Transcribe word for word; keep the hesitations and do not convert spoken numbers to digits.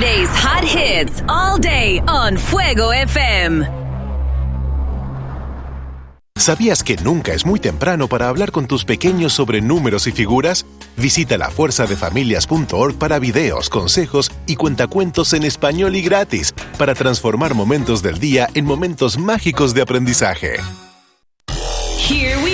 Saturday's hot hits all day on Fuego F M. ¿Sabías que nunca es muy temprano para hablar con tus pequeños sobre números y figuras? Visita la fuerza de familias punto org para videos, consejos y cuentacuentos en español y gratis para transformar momentos del día en momentos mágicos de aprendizaje. Here we